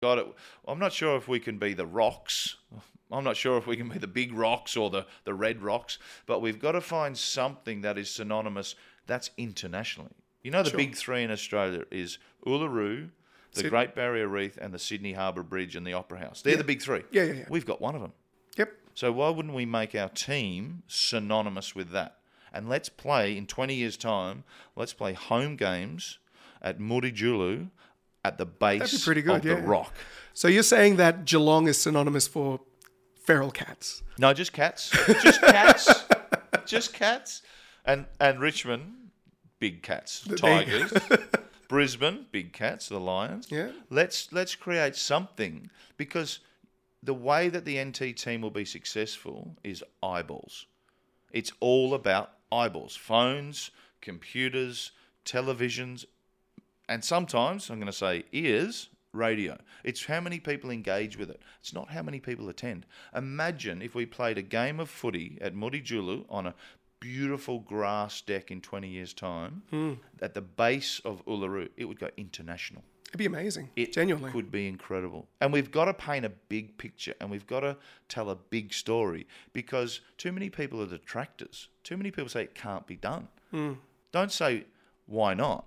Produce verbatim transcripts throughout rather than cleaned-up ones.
got it. I'm not sure if we can be the Rocks. I'm not sure if we can be the big rocks or the, the red rocks, but we've got to find something that is synonymous that's internationally. You know, the Sure. big three in Australia is Uluru, the Syd- Great Barrier Reef, and the Sydney Harbour Bridge and the Opera House. They're Yeah. the big three. Yeah, yeah, yeah. We've got one of them. Yep. So why wouldn't we make our team synonymous with that? And let's play, in twenty years' time, let's play home games at Murray-Julu at the base That'd be pretty good, of yeah. the rock. So you're saying that Geelong is synonymous for feral cats? No, just cats. Just cats. Just cats. And and Richmond, big cats. Tigers. Brisbane, big cats, the Lions. Yeah. Let's let's create something, because the way that the N T team will be successful is eyeballs. It's all about eyeballs. Phones, computers, televisions, and sometimes, I'm going to say ears, radio. It's how many people engage with it. It's not how many people attend. Imagine if we played a game of footy at Murray-Julu on a beautiful grass deck in twenty years' time, Hmm. at the base of Uluru. It would go international. It'd be amazing. It Genuinely. could be incredible. And we've got to paint a big picture, and we've got to tell a big story, because too many people are detractors. Too many people say it can't be done. Mm. Don't say, why not?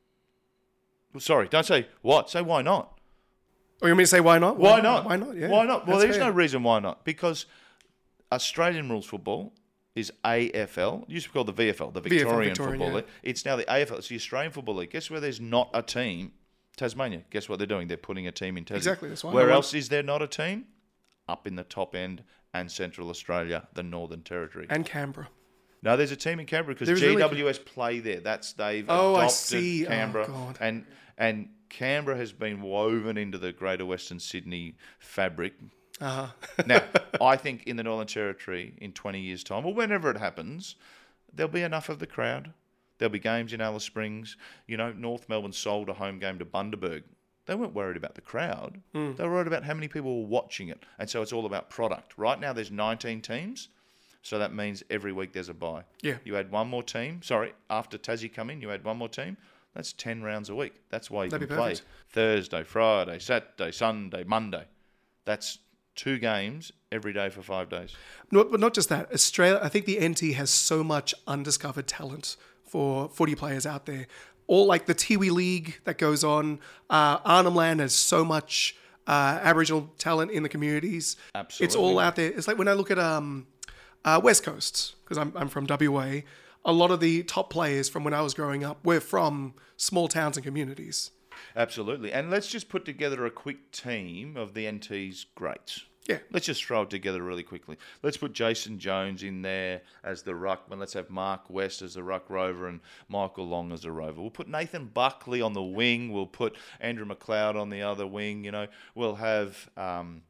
Well, sorry, don't say what. Say, why not? Or you want me to say why not? Why not? Why not? Yeah. Why not? Well, That's there's fair. no reason why not. Because Australian rules football is A F L. It used to be called the V F L, the V F L, Victorian Victorian, Football yeah. League. It's now the A F L. It's the Australian Football League. Guess where there's not a team? Tasmania. Guess what they're doing? They're putting a team in Tasmania. Exactly, that's why I Where want- else is there not a team? Up in the top end and Central Australia, the Northern Territory. And Canberra. No, there's a team in Canberra because There's G really- W S play there. That's they've Oh, I adopted see. Oh, Canberra, God. and and Canberra has been woven into the Greater Western Sydney fabric. Uh-huh. Now, I think in the Northern Territory in twenty years' time, or whenever it happens, there'll be enough of the crowd. There'll be games in Alice Springs. You know, North Melbourne sold a home game to Bundaberg. They weren't worried about the crowd. Mm. They were worried about how many people were watching it. And so it's all about product. Right now there's nineteen teams. So that means every week there's a bye. Yeah. You add one more team. Sorry, after Tassie come in, you add one more team. That's ten rounds a week. That's why you That'd can be play perfect. Thursday, Friday, Saturday, Sunday, Monday. That's two games every day for five days. No, but not just that. Australia, I think the N T has so much undiscovered talent for footy players out there. All like the Tiwi League that goes on. Uh, Arnhem Land has so much uh, Aboriginal talent in the communities. Absolutely. It's all out there. It's like when I look at um, uh, West Coast, because I'm, I'm from W A, a lot of the top players from when I was growing up were from small towns and communities. Absolutely. And let's just put together a quick team of the N T's greats. Yeah. Let's just throw it together really quickly. Let's put Jason Jones in there as the ruckman. Let's have Mark West as the ruck rover and Michael Long as the rover. We'll put Nathan Buckley on the wing. We'll put Andrew McLeod on the other wing. You know, we'll have... Um,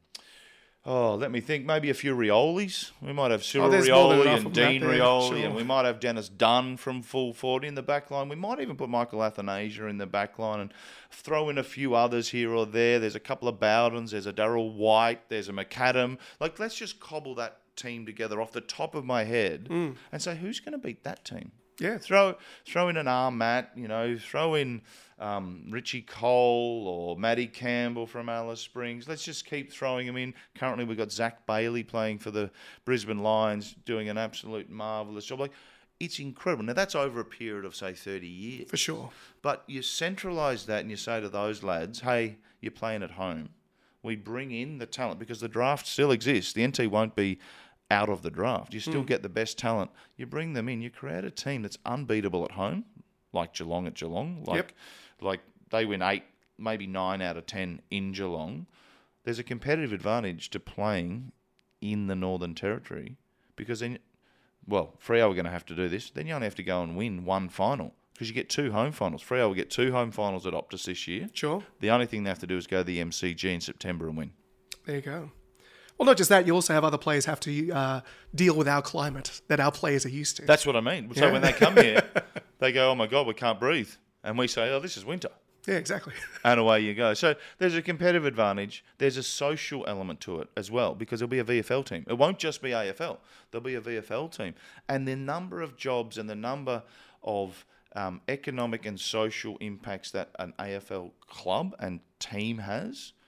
Oh, let me think. Maybe a few Riolis. We might have Cyril Oh, there's more than Rioli enough and of them out Dean there, Rioli, sure. and we might have Dennis Dunn from full forty in the back line. We might even put Michael Athanasia in the back line and throw in a few others here or there. There's a couple of Bowdens. There's a Darryl White. There's a McAdam. Like, let's just cobble that team together off the top of my head Mm. and say, who's going to beat that team? Yeah. Throw throw in an Armat, you know, throw in um, Richie Cole or Matty Campbell from Alice Springs. Let's just keep throwing them in. Currently, we've got Zach Bailey playing for the Brisbane Lions, doing an absolute marvellous job. Like, it's incredible. Now, that's over a period of, say, thirty years. For sure. But you centralise that and you say to those lads, hey, you're playing at home. We bring in the talent because the draft still exists. The N T won't be out of the draft. You still Mm. get the best talent. You bring them in. You create a team that's unbeatable at home, like Geelong at Geelong. Like, Yep. like they win eight, maybe nine out of ten in Geelong. There's a competitive advantage to playing in the Northern Territory because then, well, Freo are going to have to do this. Then you only have to go and win one final because you get two home finals. Freo will get two home finals at Optus this year. Sure. The only thing they have to do is go to the M C G in September and win. There you go. Well, not just that, you also have other players have to uh, deal with our climate that our players are used to. That's what I mean. So Yeah. when they come here, they go, oh my God, we can't breathe. And we say, oh, this is winter. Yeah, exactly. And away you go. So there's a competitive advantage. There's a social element to it as well because there'll be a V F L team. It won't just be A F L. There'll be a V F L team. And the number of jobs and the number of um, economic and social impacts that an A F L club and team has